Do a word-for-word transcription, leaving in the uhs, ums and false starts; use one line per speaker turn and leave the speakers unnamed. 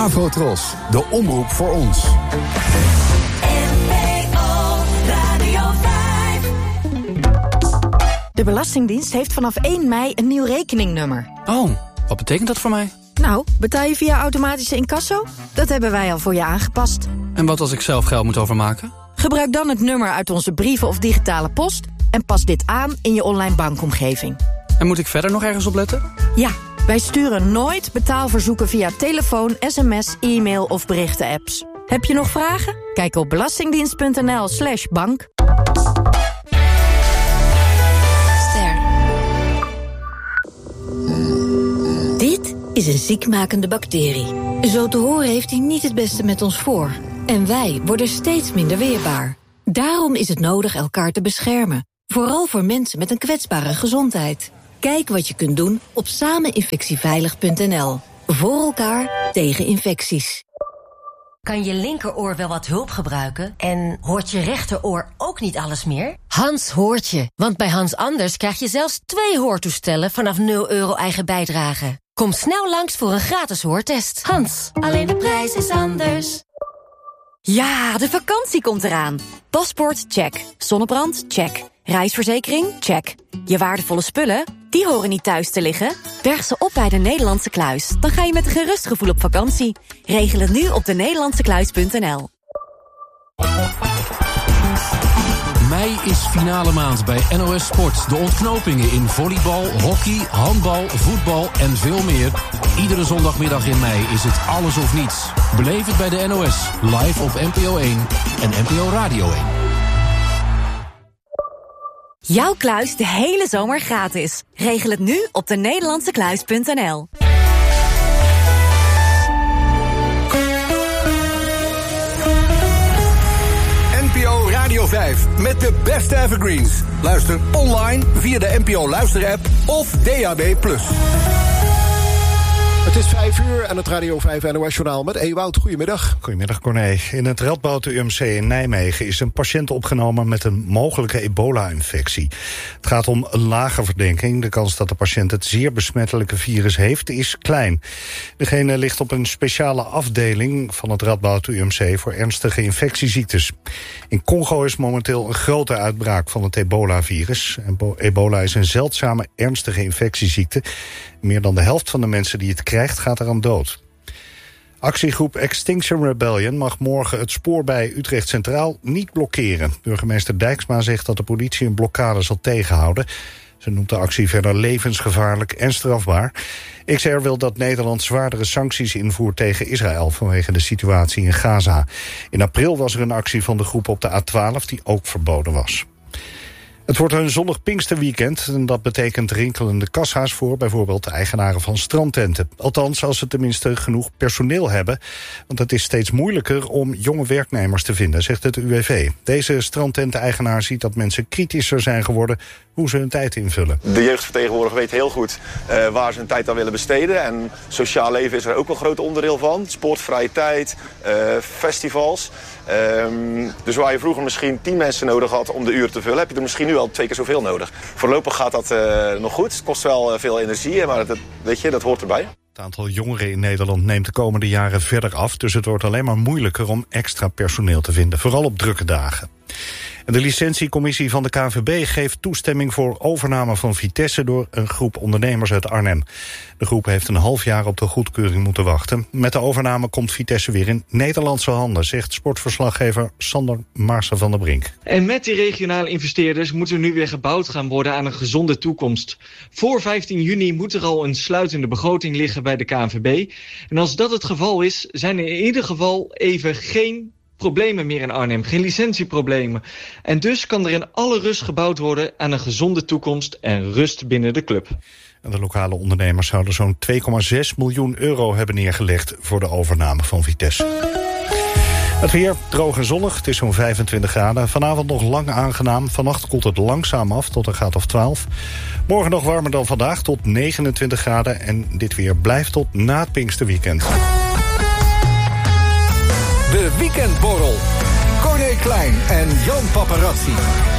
Avotros, de omroep voor ons.
De Belastingdienst heeft vanaf één mei een nieuw rekeningnummer.
Oh, wat betekent dat voor mij?
Nou, betaal je via automatische incasso? Dat hebben wij al voor je aangepast.
En wat als ik zelf geld moet overmaken?
Gebruik dan het nummer uit onze brieven of digitale post en pas dit aan in je online bankomgeving.
En moet ik verder nog ergens op letten?
Ja, wij sturen nooit betaalverzoeken via telefoon, sms, e-mail of berichten-apps. Heb je nog vragen? Kijk op belastingdienst.nl slash bank.
Ster. Dit is een ziekmakende bacterie. Zo te horen heeft hij niet het beste met ons voor. En wij worden steeds minder weerbaar. Daarom is het nodig elkaar te beschermen. Vooral voor mensen met een kwetsbare gezondheid. Kijk wat je kunt doen op sameninfectieveilig punt n l. Voor elkaar tegen infecties.
Kan je linkeroor wel wat hulp gebruiken? En hoort je rechteroor ook niet alles meer? Hans hoort je, want bij Hans Anders krijg je zelfs twee hoortoestellen vanaf nul euro eigen bijdrage. Kom snel langs voor een gratis hoortest. Hans, alleen de prijs is anders.
Ja, de vakantie komt eraan. Paspoort, check. Zonnebrand, check. Reisverzekering, check. Je waardevolle spullen, die horen niet thuis te liggen. Berg ze op bij de Nederlandse Kluis. Dan ga je met een gerust gevoel op vakantie. Regel het nu op de nederlandse kluis punt n l.
Mei is finale maand bij N O S Sport. De ontknopingen in volleybal, hockey, handbal, voetbal en veel meer. Iedere zondagmiddag in mei is het alles of niets. Beleef het bij de N O S, live op N P O één en N P O Radio één.
Jouw kluis de hele zomer gratis. Regel het nu op de nederlandse kluis punt n l.
N P O Radio vijf met de beste evergreens. Luister online via de N P O luisterapp of D A B plus.
Het is vijf uur en het Radio vijf N O S-journaal met Ewout. Goedemiddag.
Goedemiddag, Corné. In het Radboud U M C in Nijmegen is een patiënt opgenomen met een mogelijke ebola-infectie. Het gaat om een lage verdenking. De kans dat de patiënt het zeer besmettelijke virus heeft is klein. Degene ligt op een speciale afdeling van het Radboud U M C voor ernstige infectieziektes. In Congo is momenteel een grote uitbraak van het ebola-virus. Ebola is een zeldzame ernstige infectieziekte. Meer dan de helft van de mensen die het krijgt gaat eraan dood. Actiegroep Extinction Rebellion mag morgen het spoor bij Utrecht Centraal niet blokkeren. Burgemeester Dijksma zegt dat de politie een blokkade zal tegenhouden. Ze noemt de actie verder levensgevaarlijk en strafbaar. X R wil dat Nederland zwaardere sancties invoert tegen Israël vanwege de situatie in Gaza. In april was er een actie van de groep op de A twaalf die ook verboden was. Het wordt een zonnig Pinksterweekend en dat betekent rinkelende kassa's voor bijvoorbeeld de eigenaren van strandtenten. Althans, als ze tenminste genoeg personeel hebben. Want het is steeds moeilijker om jonge werknemers te vinden, zegt het U W V. Deze strandtenteneigenaar ziet dat mensen kritischer zijn geworden hoe ze hun tijd invullen.
De jeugdvertegenwoordiger weet heel goed uh, waar ze hun tijd aan willen besteden. En sociaal leven is er ook een groot onderdeel van. Sport, vrije tijd, uh, festivals. Um, dus waar je vroeger misschien tien mensen nodig had om de uren te vullen, heb je er misschien nu al twee keer zoveel nodig. Voorlopig gaat dat uh, nog goed. Het kost wel uh, veel energie, maar dat, weet je, dat hoort erbij.
Het aantal jongeren in Nederland neemt de komende jaren verder af, dus het wordt alleen maar moeilijker om extra personeel te vinden, vooral op drukke dagen. En de licentiecommissie van de K N V B geeft toestemming voor overname van Vitesse door een groep ondernemers uit Arnhem. De groep heeft een half jaar op de goedkeuring moeten wachten. Met de overname komt Vitesse weer in Nederlandse handen, zegt sportverslaggever Sander Maarsen van der Brink.
En met die regionale investeerders moet er nu weer gebouwd gaan worden aan een gezonde toekomst. Voor vijftien juni moet er al een sluitende begroting liggen bij de K N V B. En als dat het geval is, zijn er in ieder geval even geen problemen meer in Arnhem, geen licentieproblemen. En dus kan er in alle rust gebouwd worden aan een gezonde toekomst en rust binnen de club.
En de lokale ondernemers zouden zo'n twee komma zes miljoen euro hebben neergelegd voor de overname van Vitesse. Het weer droog en zonnig, het is zo'n vijfentwintig graden. Vanavond nog lang aangenaam, vannacht koelt het langzaam af tot een graad of twaalf. Morgen nog warmer dan vandaag tot negenentwintig graden. En dit weer blijft tot na het Pinksterweekend.
De Weekendborrel. Corné Klein en Jan Paparazzi.